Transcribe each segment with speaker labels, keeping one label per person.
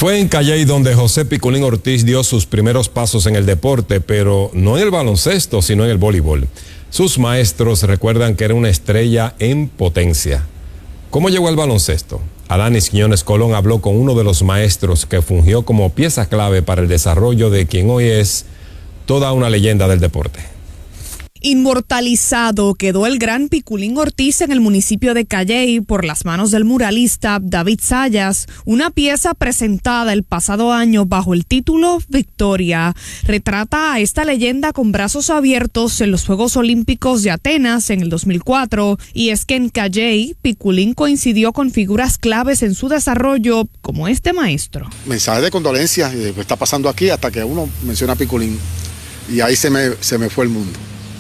Speaker 1: Fue en Calley donde José Piculín Ortiz dio sus primeros pasos en el deporte, pero no en el baloncesto, sino en el voleibol. Sus maestros recuerdan que era una estrella en potencia. ¿Cómo llegó al baloncesto? Alanis Quiñones Colón habló con uno de los maestros que fungió como pieza clave para el desarrollo de quien hoy es toda una leyenda del deporte.
Speaker 2: Inmortalizado quedó el gran Piculín Ortiz en el municipio de Calley por las manos del muralista David Sayas, una pieza presentada el pasado año bajo el título Victoria. Retrata a esta leyenda con brazos abiertos en los Juegos Olímpicos de Atenas en el 2004, y es que en Calley, Piculín coincidió con figuras claves en su desarrollo, como este maestro.
Speaker 3: Mensaje de condolencia de lo que está pasando aquí, hasta que uno menciona a Piculín, y ahí se me fue el mundo.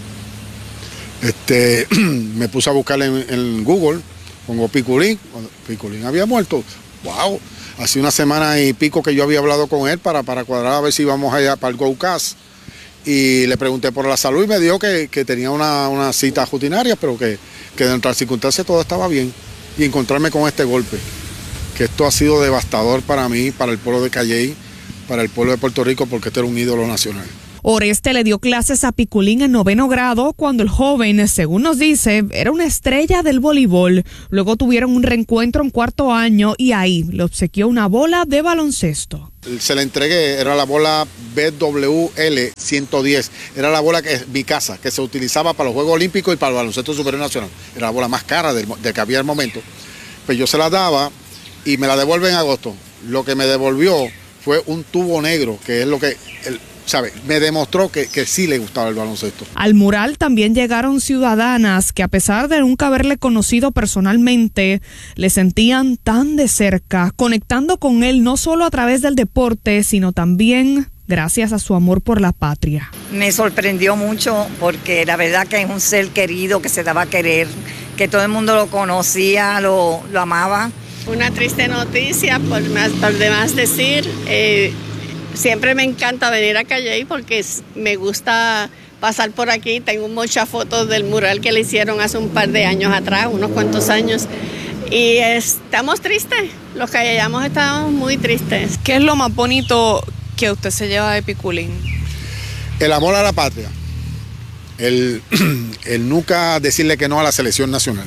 Speaker 3: Me puse a buscar en Google, pongo Piculín, Piculín había muerto. ¡Wow! Hace una semana y pico que yo había hablado con él para cuadrar a ver si íbamos allá para el GoCast. Y le pregunté por la salud y me dijo que tenía una cita rutinaria, pero que dentro de las circunstancias todo estaba bien. Y encontrarme con este golpe, que esto ha sido devastador para mí, para el pueblo de Calley, para el pueblo de Puerto Rico, porque este era un ídolo nacional.
Speaker 2: Oreste le dio clases a Piculín en 9º grado cuando el joven, según nos dice, era una estrella del voleibol. Luego tuvieron un reencuentro en 4º año y ahí le obsequió una bola de baloncesto.
Speaker 3: Se la entregué, era la bola BWL 110, era la bola bicasa que se utilizaba para los Juegos Olímpicos y para el baloncesto superior nacional. Era la bola más cara de que había al momento. Pues yo se la daba y me la devuelve en agosto. Lo que me devolvió fue un tubo negro, que es lo que... me demostró que sí le gustaba el baloncesto.
Speaker 2: Al mural también llegaron ciudadanas que, a pesar de nunca haberle conocido personalmente, le sentían tan de cerca, conectando con él no solo a través del deporte, sino también gracias a su amor por la patria.
Speaker 4: Me sorprendió mucho porque la verdad que es un ser querido, que se daba a querer, que todo el mundo lo conocía, lo amaba.
Speaker 5: Una triste noticia, por demás decir. Siempre me encanta venir a Calley porque me gusta pasar por aquí. Tengo muchas fotos del mural que le hicieron hace un par de años atrás, unos cuantos años. Y estamos tristes, los calleyanos estamos muy tristes.
Speaker 2: ¿Qué es lo más bonito que usted se lleva de Piculín?
Speaker 3: El amor a la patria, el nunca decirle que no a la selección nacional.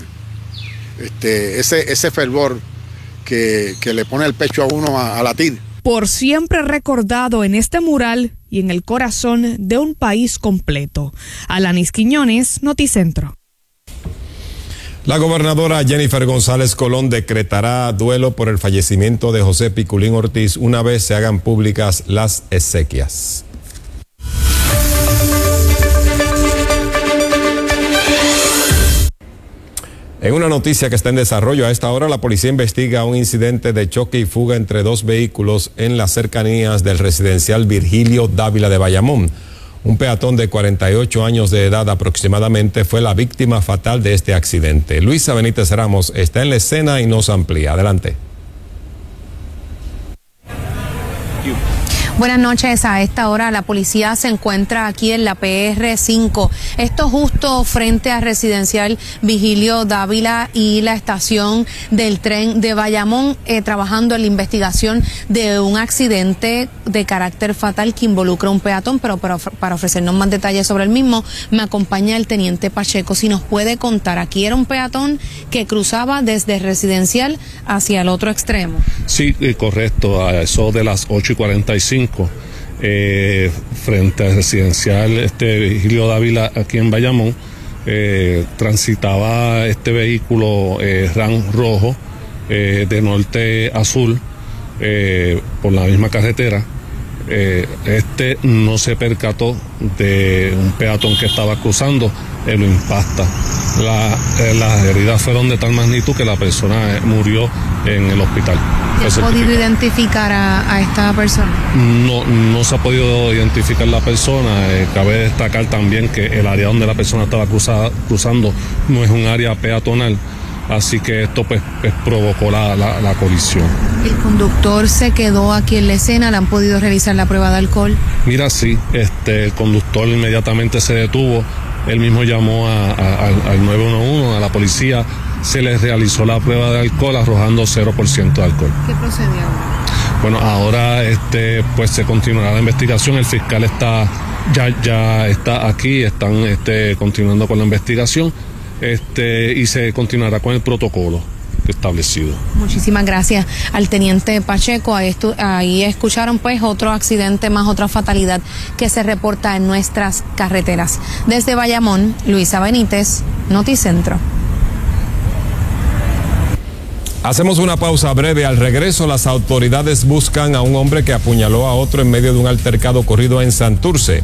Speaker 3: Ese fervor que le pone el pecho a uno a latir.
Speaker 2: Por siempre recordado en este mural y en el corazón de un país completo. Alanis Quiñones, Noticentro.
Speaker 1: La gobernadora Jennifer González Colón decretará duelo por el fallecimiento de José Piculín Ortiz una vez se hagan públicas las exequias. En una noticia que está en desarrollo, a esta hora la policía investiga un incidente de choque y fuga entre dos vehículos en las cercanías del residencial Virgilio Dávila de Bayamón. Un peatón de 48 años de edad aproximadamente fue la víctima fatal de este accidente. Luisa Benítez Ramos está en la escena y nos amplía. Adelante.
Speaker 6: Buenas noches. A esta hora la policía se encuentra aquí en la PR5. Esto justo frente a Residencial Vigilio Dávila y la estación del tren de Bayamón, trabajando en la investigación de un accidente de carácter fatal que involucra a un peatón, pero para ofrecernos más detalles sobre el mismo, me acompaña el teniente Pacheco. Si nos puede contar, aquí era un peatón que cruzaba desde Residencial hacia el otro extremo.
Speaker 7: Sí, correcto, a eso de las 8:45. Frente al residencial Virgilio Dávila aquí en Bayamón, transitaba este vehículo RAM rojo de norte a sur por la misma carretera. No se percató de un peatón que estaba cruzando, lo impacta. Las heridas fueron de tal magnitud que la persona murió en el hospital.
Speaker 6: ¿Se ha podido identificar a esta persona?
Speaker 7: No se ha podido identificar la persona. Cabe destacar también que el área donde la persona estaba cruzando no es un área peatonal, así que esto pues provocó la colisión.
Speaker 6: ¿El conductor se quedó aquí en la escena? ¿Le han podido realizar la prueba de alcohol?
Speaker 7: Mira, sí, el conductor inmediatamente se detuvo. Él mismo llamó al 911, a la policía. se les realizó la prueba de alcohol arrojando 0% de alcohol.
Speaker 6: ¿Qué procedió ahora?
Speaker 7: Bueno, ahora pues se continuará la investigación. El fiscal ya está aquí, están continuando con la investigación y se continuará con el protocolo establecido.
Speaker 6: Muchísimas gracias al teniente Pacheco. Ahí escucharon pues otro accidente más, otra fatalidad que se reporta en nuestras carreteras. Desde Bayamón, Luisa Benítez, Noticentro.
Speaker 1: Hacemos una pausa breve. Al regreso, las autoridades buscan a un hombre que apuñaló a otro en medio de un altercado ocurrido en Santurce.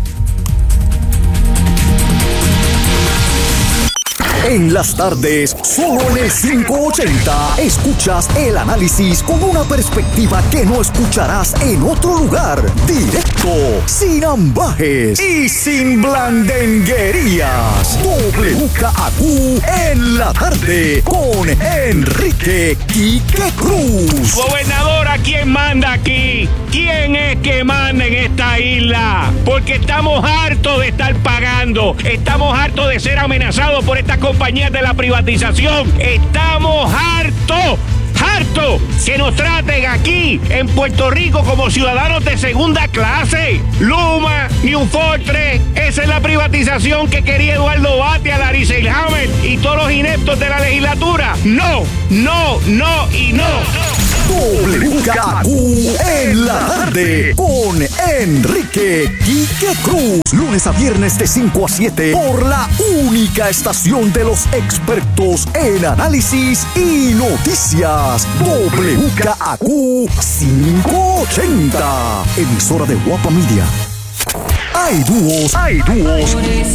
Speaker 8: En las tardes, solo en el 580, escuchas el análisis con una perspectiva que no escucharás en otro lugar. Directo, sin ambajes y sin blandenguerías. WKAQ en la tarde con Enrique Quique Cruz.
Speaker 9: Gobernadora, ¿quién manda aquí? ¿Quién es que manda en esta isla? Porque estamos hartos de estar pagando. Estamos hartos de ser amenazados por estas compañías de la privatización. Estamos hartos que nos traten aquí en Puerto Rico como ciudadanos de segunda clase. Luma, New Fortress, esa es la privatización que quería Eduardo Batia, Larry Selhammer y todos los ineptos de la legislatura. No y no.
Speaker 8: WKQ en la tarde con Enrique Quique Cruz. Lunes a viernes de 5 a 7 por la única estación de los expertos en análisis y noticias. WKQ 580. Emisora de Guapa Media. Hay dúos